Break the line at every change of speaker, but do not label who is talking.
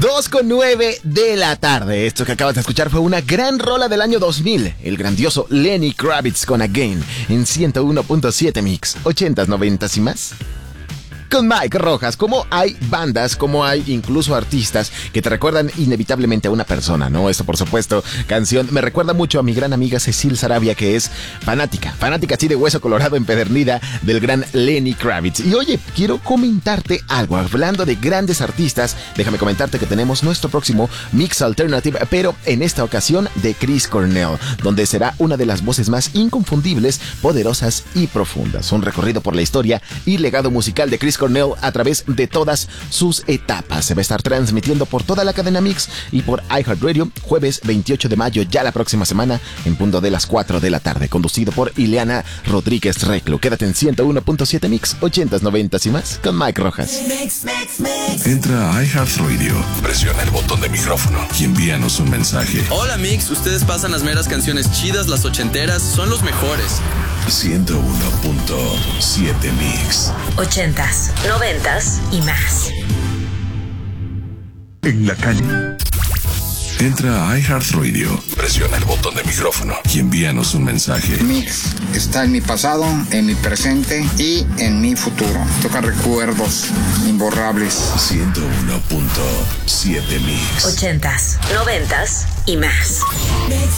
2:09 de la tarde. Esto que acabas de escuchar fue una gran rola del año 2000. El grandioso Lenny Kravitz con Again en 101.7 Mix. 80s, 90s y más. Con Mike Rojas, como hay bandas, como hay incluso artistas que te recuerdan inevitablemente a una persona, ¿no? Esto, por supuesto, canción me recuerda mucho a mi gran amiga Cecil Sarabia, que es fanática así de hueso colorado empedernida del gran Lenny Kravitz. Y oye, quiero comentarte algo, hablando de grandes artistas, déjame comentarte que tenemos nuestro próximo Mix Alternative, pero en esta ocasión de Chris Cornell, donde será una de las voces más inconfundibles, poderosas y profundas. Un recorrido por la historia y legado musical de Chris Cornell a través de todas sus etapas. Se va a estar transmitiendo por toda la cadena Mix y por iHeartRadio jueves 28 de mayo, ya la próxima semana, en punto de las 4 de la tarde, conducido por Ileana Rodríguez Reclo. Quédate en 101.7 Mix, 80s, 90s y más, con Mike Rojas.
Entra a iHeartRadio, presiona el botón de micrófono y envíanos un mensaje.
Hola Mix, ustedes pasan las meras canciones chidas, las ochenteras, son los mejores.
101.7 Mix.
80s, 90s y más.
En la calle. Entra a iHeartRadio, presiona el botón de micrófono y envíanos un mensaje.
Mix está en mi pasado, en mi presente y en mi futuro. Toca recuerdos imborrables.
101.7 Mix.
80s, 90s y más.